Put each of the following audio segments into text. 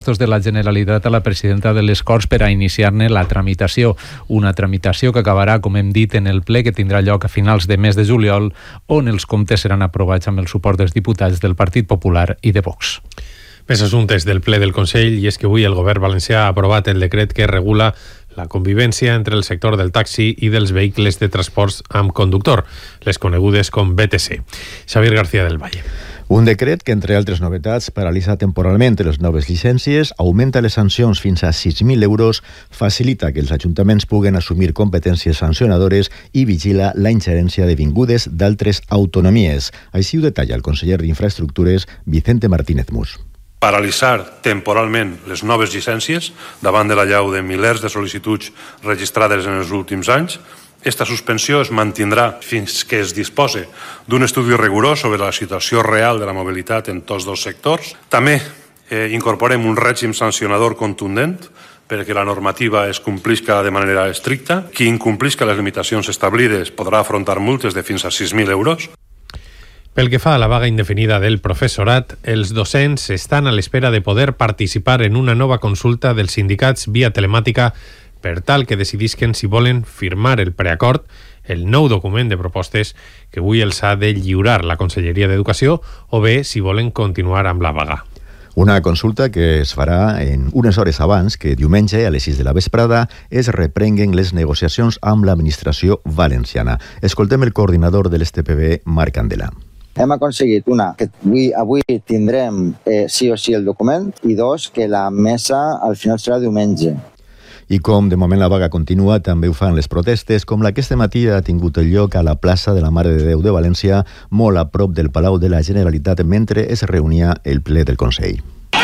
pressupostos de la Generalitat a la presidenta de les Corts per a iniciar-ne la tramitació. Una tramitació que acabarà, com hem dit, en el ple que tindrà lloc a finals de mes de juliol, on els comptes seran aprovats amb el suport dels diputats del Partit Popular i de Vox. Més assumptes del ple del Consell, i és que avui el govern valencià ha aprovat el decret que regula la convivència entre el sector del taxi i dels vehicles de transports amb conductor, les conegudes com BTC. Xavier García del Valle. Un decret que, entre altres novetats, paralitza temporalment les noves llicències, augmenta les sancions fins a 6.000 euros, facilita que els ajuntaments puguen assumir competències sancionadores i vigila la ingerència de vingudes d'altres autonomies. Així ho detalla el conseller d'Infraestructures, Vicente Martínez Mus. Paralitzar temporalment les noves llicències davant de l'allau de milers de sol·licituds registrades en els últims anys. Esta suspensió es mantindrà fins que es dispose d'un estudi rigorós sobre la situació real de la mobilitat en tots dos sectors. També incorporem un règim sancionador contundent perquè la normativa es complisca de manera estricta. Qui incomplisca les limitacions establides podrà afrontar multes de fins a 6.000 euros. Pel que fa a la vaga indefinida del professorat, els docents estan a l'espera de poder participar en una nova consulta dels sindicats via telemàtica per tal que decidisquen si volen firmar el preacord, el nou document de propostes que avui els ha de lliurar la Conselleria d'Educació, o bé si volen continuar amb la vaga. Una consulta que es farà en unes hores abans que diumenge a les 6 de la vesprada es reprenguen les negociacions amb l'administració valenciana. Escoltem el coordinador de l'STPB, Marc Candela. Hem aconseguit, una, que avui tindrem sí o sí el document, i dos, que la mesa al final serà diumenge. I com de moment la vaga continua, també ho fan les protestes, com la que este matí ha tingut el lloc a la plaça de la Mare de Déu de València, molt a prop del Palau de la Generalitat, mentre es reunia el ple del Consell.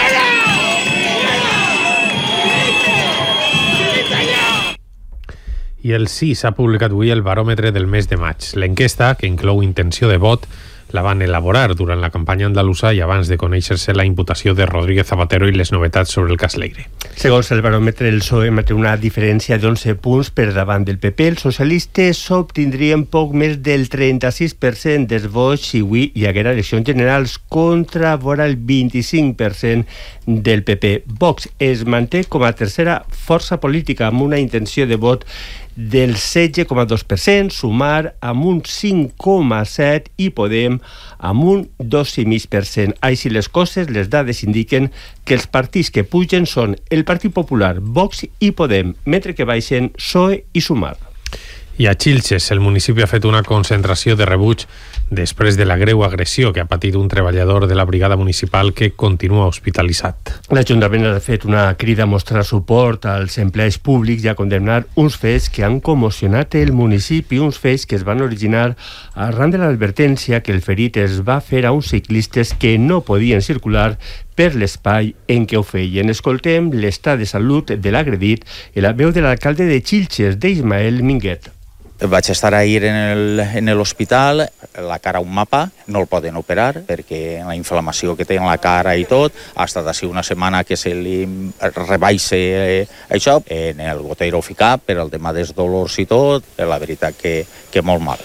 I el sí s'ha publicat avui el baròmetre del mes de maig. L'enquesta, que inclou intenció de vot, la van elaborar durant la campanya andalusa i abans de conèixer-se la imputació de Rodríguez Zapatero i les novetats sobre el cas Leire. Segons el baròmetre, el PSOE manté una diferència d'11 punts per davant del PP. Els socialistes obtindrien poc més del 36% dels vots si avui hi haguera eleccions generals, contra vora el 25% del PP. Vox es manté com a tercera força política amb una intenció de vot del 16,2%, Sumar amb un 5,7% i Podem amb un 2,5%. Així les coses, les dades indiquen que els partits que pugen són el Partit Popular, Vox i Podem, mentre que baixen PSOE i Sumar. I a Xilxes, el municipi ha fet una concentració de rebuig després de la greu agressió que ha patit un treballador de la brigada municipal que continua hospitalitzat. L'Ajuntament ha fet una crida a mostrar suport als empleats públics i a condemnar uns fets que han commocionat el municipi, uns fets que es van originar arran de l'advertència que el ferit es va fer a uns ciclistes que no podien circular per l'espai en què ho feien. Escoltem l'estat de salut de l'agredit i la veu de l'alcalde de Xilxes, d'Ismael Minguet. Vaig estar ahir en l'hospital, la cara un mapa, no el poden operar perquè la inflamació que té en la cara i tot, ha estat així una setmana que se li rebaixa això, en el gotero ficat per el tema dels dolors i tot, la veritat que molt mal.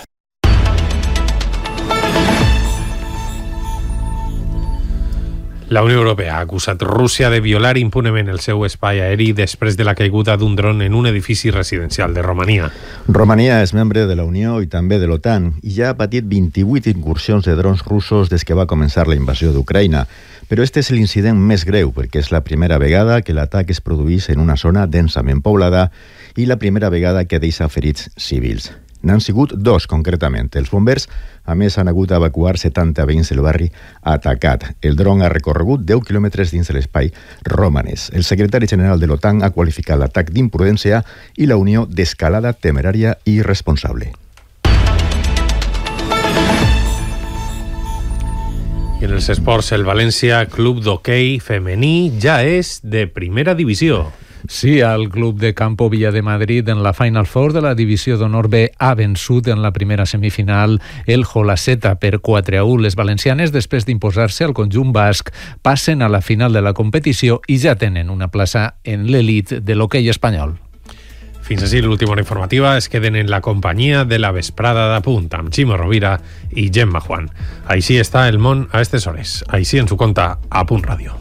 La Unió Europea ha acusat Rússia de violar impunement el seu espai aeri després de la caiguda d'un dron en un edifici residencial de Romania. Romania és membre de la Unió i també de l'OTAN i ja ha patit 28 incursions de drons russos des que va començar la invasió d'Ucraïna. Però este és l'incident més greu perquè és la primera vegada que l'atac es produís en una zona densament poblada i la primera vegada que deixa ferits civils. N'han sigut dos, concretament. Els bombers, a més, han hagut d'evacuar 70 veïns del barri atacat. El dron ha recorregut 10 quilòmetres dins de l'espai romanès. El secretari general de l'OTAN ha qualificat l'atac d'imprudència i la Unió d'escalada temerària i irresponsable. I en els esports, el València Club d'Hoquei Femení ja és de primera divisió. Sí, el club de Campo Villa de Madrid en la Final Four de la Divisió d'Honor B ha vençut en la primera semifinal el Jolaceta per 4-1. Les valencianes, després d'imposar-se al conjunt basc, passen a la final de la competició i ja tenen una plaça en l'elit de l'hoquei espanyol. Fins així l'última hora informativa. Es queden en la companyia de la vesprada de Punt amb Ximo Rovira i Gemma Juan. Així està el món a aquestes hores. Així ens ho conta a Punt Ràdio.